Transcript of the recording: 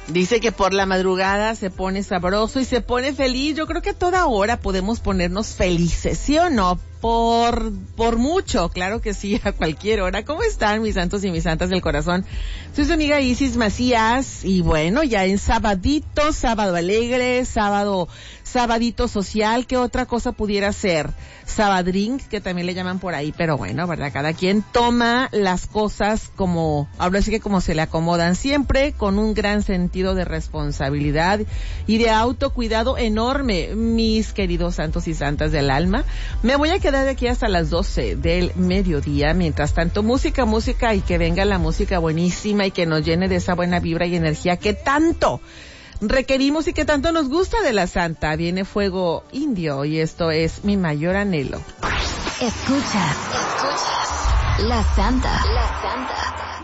Dice que por la madrugada se pone sabroso y se pone feliz. Yo creo que a toda hora podemos ponernos felices, ¿sí o no? Por mucho, claro que sí, a cualquier hora. ¿Cómo están mis santos y mis santas del corazón? Soy su amiga Isis Macías y bueno, ya en sabadito, sábado alegre, sabadito social, ¿qué otra cosa pudiera ser? Sabadrink, que también le llaman por ahí, pero bueno, ¿verdad? Cada quien toma las cosas como, ahora sí que como se le acomodan, siempre con un gran sentido de responsabilidad y de autocuidado enorme, mis queridos santos y santas del alma. Me voy a quedar de aquí hasta las 12 del mediodía. Mientras tanto, música y que venga la música buenísima y que nos llene de esa buena vibra y energía que tanto requerimos y que tanto nos gusta de la Santa. Viene Fuego Indio y esto es mi mayor anhelo. Escuchas La Santa.